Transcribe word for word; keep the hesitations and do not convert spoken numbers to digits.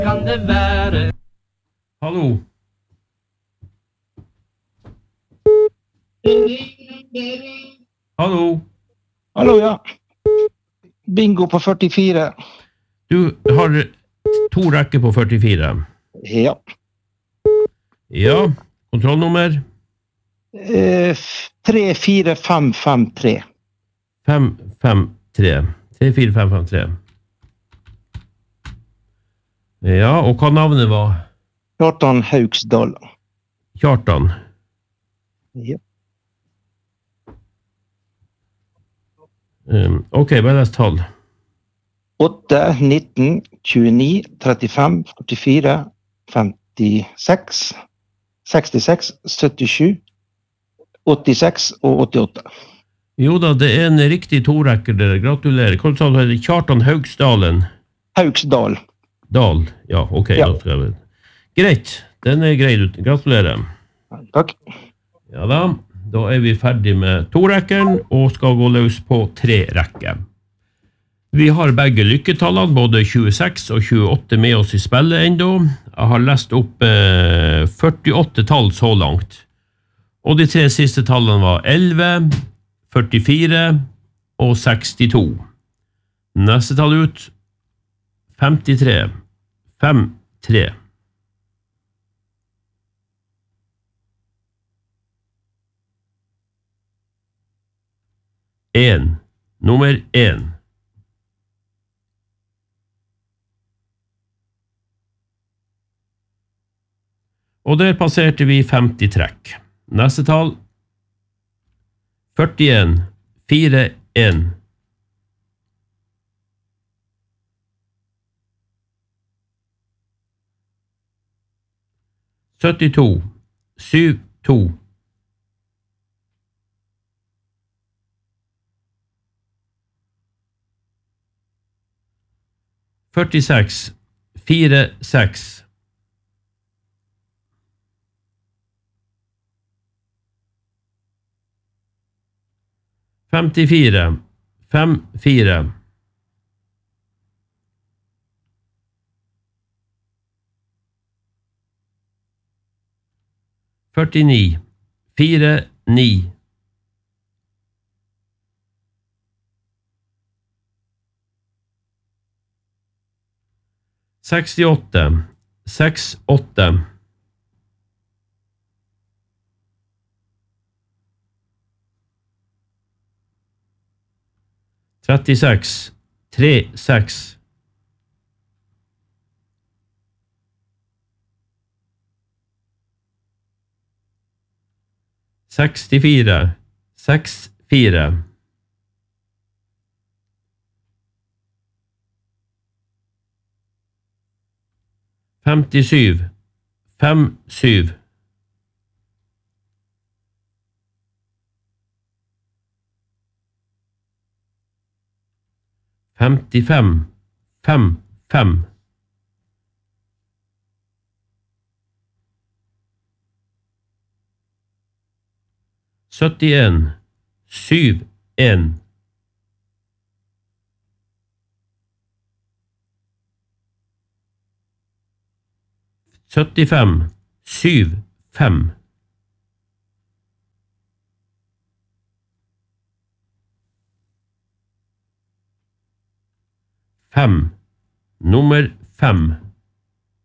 kan det være. Hallo. Hallo. Hallo, ja. Bingo på førtifire. Du har to rekker på førtifire. Ja. Ja, kontrollnummer? Eh, tre fire fem fem tre. fem fem tre. tre fire fem fem tre. Ja, og hva navnet var? Kjartan Haugsdal. Kjartan. Ja. Um, ok, bare les tall. åtte, nitten, tjueni, trettifem, førtifire, femtiseks, sekstiseks, syttisju, åttiseks og åttiåtte. Jo da, det er en riktig torekker dere. Gratulerer. Hva sa du? Kjartan Haugsdalen? Haugsdal. Dal, ja, ok. Ja. Da skal jeg... Greit, den er grei ut. Gratulerer. Takk. Ja da, da er vi ferdig med to rekkeren og skal gå løs på tre rekker. Vi har begge lykketallene, både tjueseks og tjueåtte med oss i spillet enda. Jeg har lest opp eh, førtiåtte tall så langt. Og de tre siste tallene var elleve, førtifire og sekstito. Neste tall ut, femtitre, fem tre. En, nummer en. Og der passerte vi femti trekk. Neste tall, førtien, fire, en. syttito, syv, to. førtiseks, fire, seks. femtifire, fem, fire. førtini, fire, ni. sekstiåtte, seks, åtte. trettiseks, tre, seks. sekstifire, seks, fire. femtisju, fem, syv. femtifem, fem, fem. syttien, syv, en. syttifem, syv, fem. Fem. Nummer fem.